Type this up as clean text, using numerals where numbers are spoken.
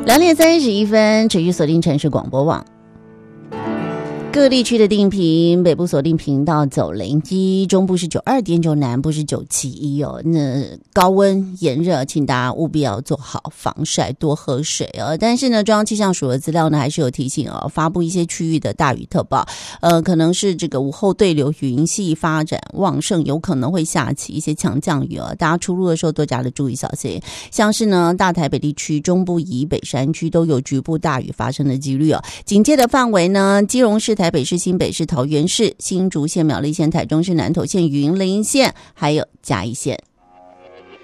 2:31，持续锁定城市广播网。各地区的定频，北部锁定频道901，中部是92.9，南部是971哦。那高温炎热，请大家务必要做好防晒，多喝水哦。但是呢，中央气象署的资料呢，还是有提醒哦，发布一些区域的大雨特报，可能是这个午后对流云系发展旺盛，有可能会下起一些强降雨哦。大家出入的时候多加的注意小心。像是呢，大台北地区、中部以北山区都有局部大雨发生的几率哦。警戒的范围呢，基隆市、台北市、新北市、桃园市、新竹县、苗栗县、台中市、南投县、云林县，还有嘉义县。